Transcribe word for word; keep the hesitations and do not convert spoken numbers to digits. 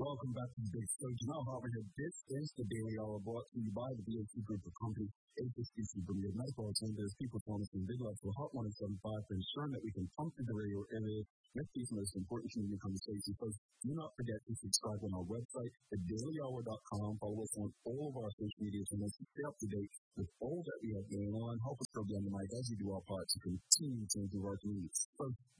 welcome back to the Big Stage. Now, Harvard here. This is the Daily Hour brought to you by the B A C Group of Companies, H S B C Bermuda Medical Centers, People Promise and Big Lots for Hot one seven five for ensuring that we can pump through the radio area with these most important community conversations. So do not forget to subscribe on our website, the daily hour dot com. Follow us on all of our social media channels to stay up to date with all that we have going on. Help us go beyond the mic as you do our part to continue to improve our communities. So